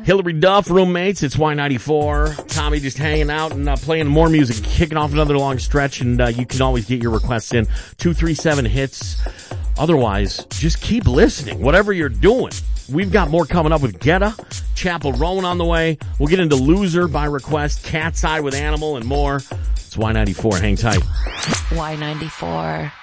Hillary Duff, roommates. It's Y94. Tommy just hanging out and playing more music, kicking off another long stretch, and you can always get your requests in 237-HITS. Otherwise, just keep listening, whatever you're doing. We've got more coming up with Getta, Chapel Roan on the way. We'll get into Loser by request, Cat's Eye with Animal, and more. It's Y94. Hang tight. Y94.